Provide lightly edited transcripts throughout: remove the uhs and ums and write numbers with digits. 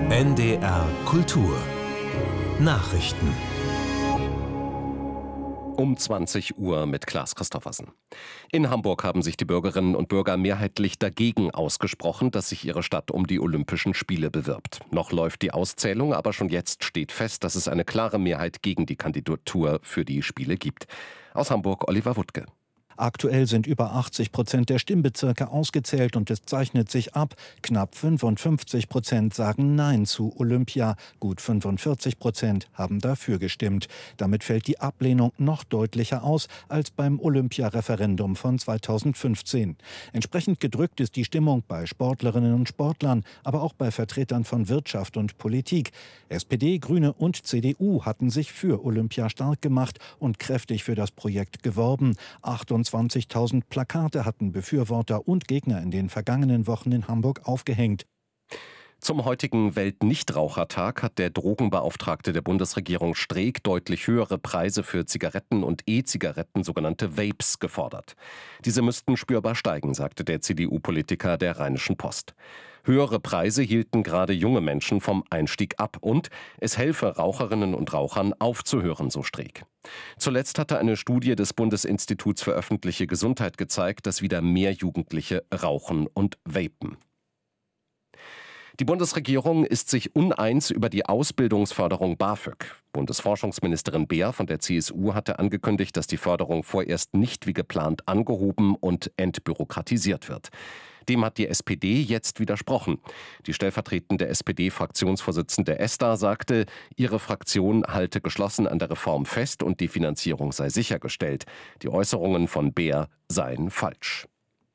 NDR Kultur Nachrichten Um 20 Uhr mit Klaas Christoffersen. In Hamburg haben sich die Bürgerinnen und Bürger mehrheitlich dagegen ausgesprochen, dass sich ihre Stadt um die Olympischen Spiele bewirbt. Noch läuft die Auszählung, aber schon jetzt steht fest, dass es eine klare Mehrheit gegen die Kandidatur für die Spiele gibt. Aus Hamburg Oliver Wuttke. Aktuell sind über 80% der Stimmbezirke ausgezählt und es zeichnet sich ab. Knapp 55% sagen Nein zu Olympia. Gut 45% haben dafür gestimmt. Damit fällt die Ablehnung noch deutlicher aus als beim Olympia-Referendum von 2015. Entsprechend gedrückt ist die Stimmung bei Sportlerinnen und Sportlern, aber auch bei Vertretern von Wirtschaft und Politik. SPD, Grüne und CDU hatten sich für Olympia stark gemacht und kräftig für das Projekt geworben. 28.000 Plakate hatten Befürworter und Gegner in den vergangenen Wochen in Hamburg aufgehängt. Zum heutigen Weltnichtrauchertag hat der Drogenbeauftragte der Bundesregierung Streeck deutlich höhere Preise für Zigaretten und E-Zigaretten, sogenannte Vapes, gefordert. Diese müssten spürbar steigen, sagte der CDU-Politiker der Rheinischen Post. Höhere Preise hielten gerade junge Menschen vom Einstieg ab und es helfe Raucherinnen und Rauchern aufzuhören, so Streeck. Zuletzt hatte eine Studie des Bundesinstituts für öffentliche Gesundheit gezeigt, dass wieder mehr Jugendliche rauchen und vapen. Die Bundesregierung ist sich uneins über die Ausbildungsförderung BAföG. Bundesforschungsministerin Beer von der CSU hatte angekündigt, dass die Förderung vorerst nicht wie geplant angehoben und entbürokratisiert wird. Dem hat die SPD jetzt widersprochen. Die stellvertretende SPD-Fraktionsvorsitzende Esther sagte, ihre Fraktion halte geschlossen an der Reform fest und die Finanzierung sei sichergestellt. Die Äußerungen von Beer seien falsch.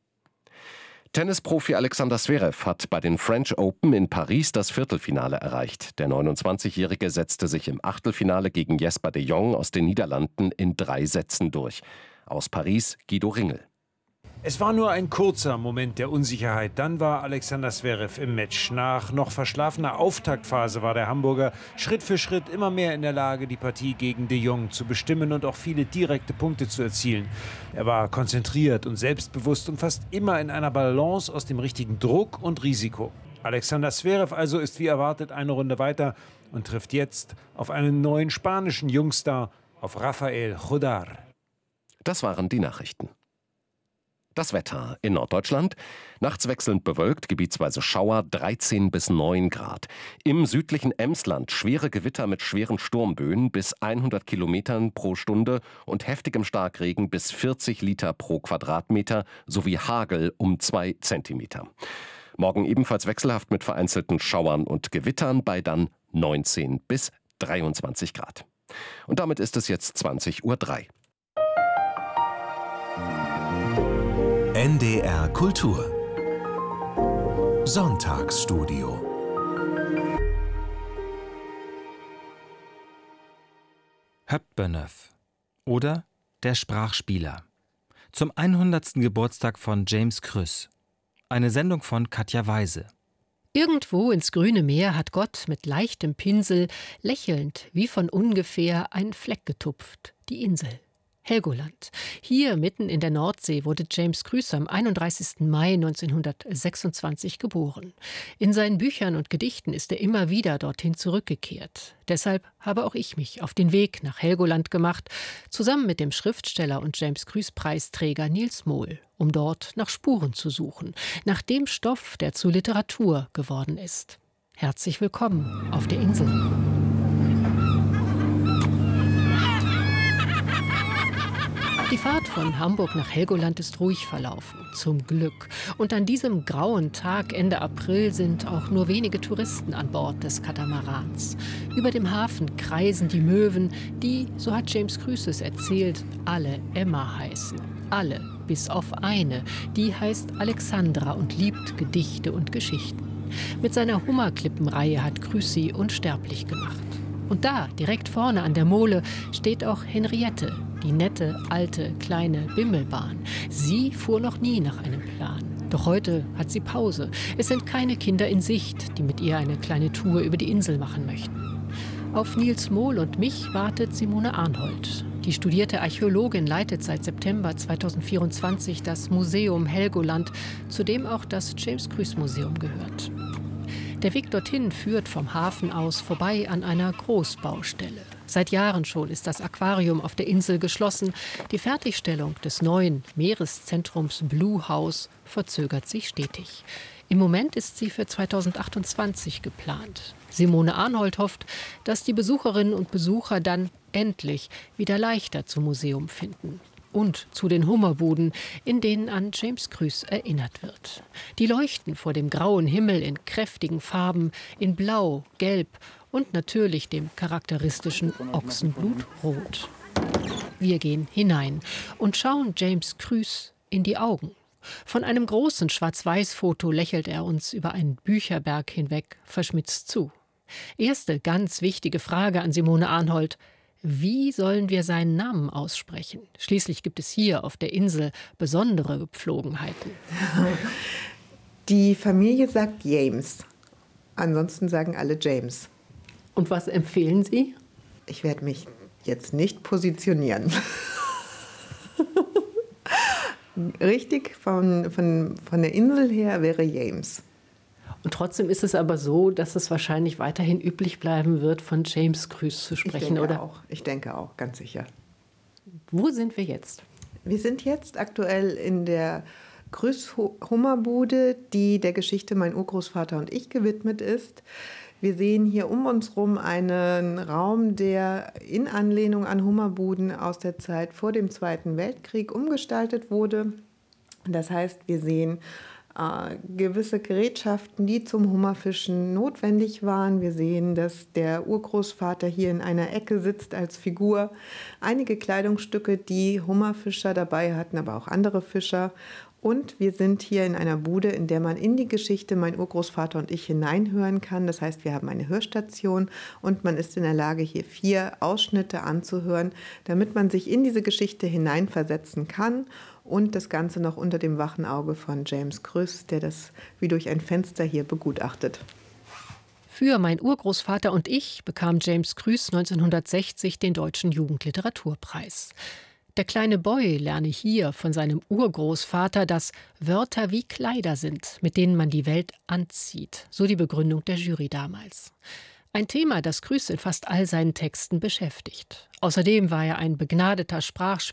Tennisprofi Alexander Zverev hat bei den French Open in Paris das Viertelfinale erreicht. Der 29-Jährige setzte sich im Achtelfinale gegen Jesper de Jong aus den Niederlanden in 3 Sätzen durch. Aus Paris Guido Ringel. Es war nur ein kurzer Moment der Unsicherheit. Dann war Alexander Zverev im Match. Nach noch verschlafener Auftaktphase war der Hamburger Schritt für Schritt immer mehr in der Lage, die Partie gegen de Jong zu bestimmen und auch viele direkte Punkte zu erzielen. Er war konzentriert und selbstbewusst und fast immer in einer Balance aus dem richtigen Druck und Risiko. Alexander Zverev also ist wie erwartet eine Runde weiter und trifft jetzt auf einen neuen spanischen Jungstar, auf Rafael Jodar. Das waren die Nachrichten. Das Wetter in Norddeutschland. Nachts wechselnd bewölkt, gebietsweise Schauer, 13 bis 9 Grad. Im südlichen Emsland schwere Gewitter mit schweren Sturmböen bis 100 Kilometern pro Stunde und heftigem Starkregen bis 40 Liter pro Quadratmeter sowie Hagel um 2 Zentimeter. Morgen ebenfalls wechselhaft mit vereinzelten Schauern und Gewittern bei dann 19 bis 23 Grad. Und damit ist es jetzt 20:03 Uhr. NDR Kultur Sonntagsstudio. Hübbenöf oder Der Sprachspieler. Zum 100. Geburtstag von James Krüss. Eine Sendung von Katja Weise. Irgendwo ins grüne Meer hat Gott mit leichtem Pinsel, lächelnd wie von ungefähr, einen Fleck getupft, die Insel. Helgoland. Hier mitten in der Nordsee wurde James Krüss am 31. Mai 1926 geboren. In seinen Büchern und Gedichten ist er immer wieder dorthin zurückgekehrt. Deshalb habe auch ich mich auf den Weg nach Helgoland gemacht, zusammen mit dem Schriftsteller und James-Krüss-Preisträger Niels Mohl, um dort nach Spuren zu suchen, nach dem Stoff, der zu Literatur geworden ist. Herzlich willkommen auf der Insel. Die Fahrt von Hamburg nach Helgoland ist ruhig verlaufen, zum Glück. Und an diesem grauen Tag Ende April sind auch nur wenige Touristen an Bord des Katamarans. Über dem Hafen kreisen die Möwen, die, so hat James Krüss es erzählt, alle Emma heißen. Alle, bis auf eine, die heißt Alexandra und liebt Gedichte und Geschichten. Mit seiner Hummerklippenreihe hat Krüss sie unsterblich gemacht. Und da, direkt vorne an der Mole, steht auch Henriette, die nette, alte, kleine Bimmelbahn. Sie fuhr noch nie nach einem Plan. Doch heute hat sie Pause. Es sind keine Kinder in Sicht, die mit ihr eine kleine Tour über die Insel machen möchten. Auf Niels Mohl und mich wartet Simone Arnhold. Die studierte Archäologin leitet seit September 2024 das Museum Helgoland, zu dem auch das James-Krüss-Museum gehört. Der Weg dorthin führt vom Hafen aus vorbei an einer Großbaustelle. Seit Jahren schon ist das Aquarium auf der Insel geschlossen. Die Fertigstellung des neuen Meereszentrums Blue House verzögert sich stetig. Im Moment ist sie für 2028 geplant. Simone Arnhold hofft, dass die Besucherinnen und Besucher dann endlich wieder leichter zum Museum finden. Und zu den Hummerbuden, in denen an James Krüss erinnert wird. Die leuchten vor dem grauen Himmel in kräftigen Farben, in Blau, Gelb und natürlich dem charakteristischen Ochsenblutrot. Wir gehen hinein und schauen James Krüss in die Augen. Von einem großen Schwarz-Weiß-Foto lächelt er uns über einen Bücherberg hinweg verschmitzt zu. Erste ganz wichtige Frage an Simone Arnhold: Wie sollen wir seinen Namen aussprechen? Schließlich gibt es hier auf der Insel besondere Gepflogenheiten. Die Familie sagt James. Ansonsten sagen alle James. Und was empfehlen Sie? Ich werde mich jetzt nicht positionieren. Richtig, von der Insel her wäre James. Und trotzdem ist es aber so, dass es wahrscheinlich weiterhin üblich bleiben wird, von James Krüss zu sprechen, oder? Ich denke auch, ganz sicher. Wo sind wir jetzt? Wir sind jetzt aktuell in der Krüss-Hummerbude, die der Geschichte Mein Urgroßvater und ich gewidmet ist. Wir sehen hier um uns herum einen Raum, der in Anlehnung an Hummerbuden aus der Zeit vor dem Zweiten Weltkrieg umgestaltet wurde. Das heißt, wir sehen gewisse Gerätschaften, die zum Hummerfischen notwendig waren. Wir sehen, dass der Urgroßvater hier in einer Ecke sitzt als Figur. Einige Kleidungsstücke, die Hummerfischer dabei hatten, aber auch andere Fischer. Und wir sind hier in einer Bude, in der man in die Geschichte Mein Urgroßvater und ich hineinhören kann. Das heißt, wir haben eine Hörstation und man ist in der Lage, hier 4 Ausschnitte anzuhören, damit man sich in diese Geschichte hineinversetzen kann. Und das Ganze noch unter dem wachen Auge von James Krüss, der das wie durch ein Fenster hier begutachtet. Für Mein Urgroßvater und ich bekam James Krüss 1960 den Deutschen Jugendliteraturpreis. Der kleine Boy lerne hier von seinem Urgroßvater, dass Wörter wie Kleider sind, mit denen man die Welt anzieht. So die Begründung der Jury damals. Ein Thema, das Krüss in fast all seinen Texten beschäftigt. Außerdem war er ein begnadeter Sprachsprecher